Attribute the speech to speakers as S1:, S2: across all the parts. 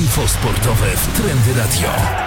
S1: Info sportowe w Trendy Radio.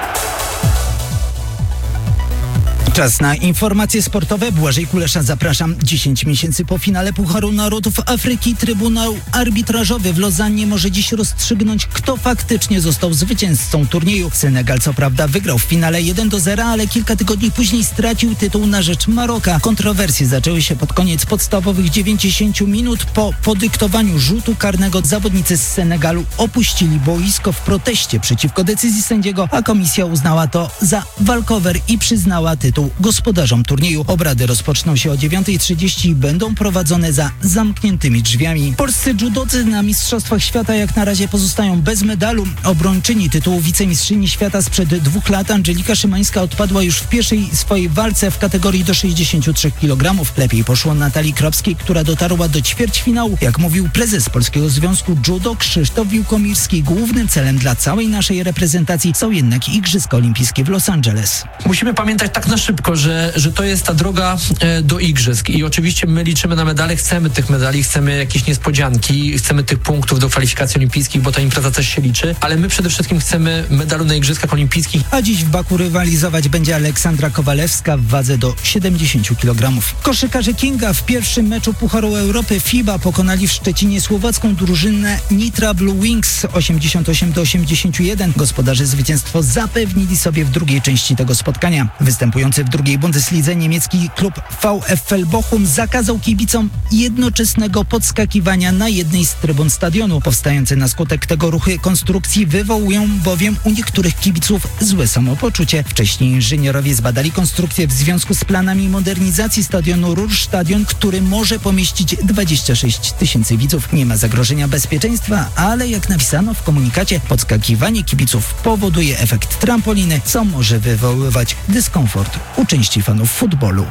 S2: Czas na informacje sportowe. Błażej Kulesza, zapraszam. 10 miesięcy po finale Pucharu Narodów Afryki Trybunał Arbitrażowy w Lozannie może dziś rozstrzygnąć, kto faktycznie został zwycięzcą turnieju. Senegal co prawda wygrał w finale 1-0, ale kilka tygodni później stracił tytuł na rzecz Maroka. Kontrowersje zaczęły się pod koniec podstawowych 90 minut. Po podyktowaniu rzutu karnego zawodnicy z Senegalu opuścili boisko w proteście przeciwko decyzji sędziego, a komisja uznała to za walkover i przyznała tytuł gospodarzom turnieju. Obrady rozpoczną się o 9:30 i będą prowadzone za zamkniętymi drzwiami. Polscy judocy na Mistrzostwach Świata jak na razie pozostają bez medalu. Obrończyni tytułu wicemistrzyni świata sprzed 2 lat Angelika Szymańska odpadła już w pierwszej swojej walce w kategorii do 63 kg. Lepiej poszło Natalii Kropskiej, która dotarła do ćwierćfinału. Jak mówił prezes Polskiego Związku Judo Krzysztof Wiłkomirski, głównym celem dla całej naszej reprezentacji są jednak Igrzyska Olimpijskie w Los Angeles.
S3: Musimy pamiętać tak na szybko, że to jest ta droga do igrzysk i oczywiście my liczymy na medale, chcemy tych medali, chcemy jakieś niespodzianki, chcemy tych punktów do kwalifikacji olimpijskich, bo ta impreza też się liczy, ale my przede wszystkim chcemy medalu na igrzyskach olimpijskich.
S2: A dziś w Baku rywalizować będzie Aleksandra Kowalewska w wadze do 70 kg. Koszykarze Kinga w pierwszym meczu Pucharu Europy FIBA pokonali w Szczecinie słowacką drużynę Nitra Blue Wings 88-81. Gospodarze zwycięstwo zapewnili sobie w drugiej części tego spotkania. Występujący w drugiej Bundeslidze niemiecki klub VfL Bochum zakazał kibicom jednoczesnego podskakiwania na jednej z trybun stadionu. Powstające na skutek tego ruchy konstrukcji wywołują bowiem u niektórych kibiców złe samopoczucie. Wcześniej inżynierowie zbadali konstrukcję w związku z planami modernizacji stadionu Ruhrstadion, który może pomieścić 26 000 widzów. Nie ma zagrożenia bezpieczeństwa, ale jak napisano w komunikacie, podskakiwanie kibiców powoduje efekt trampoliny, co może wywoływać dyskomfort u części fanów futbolu.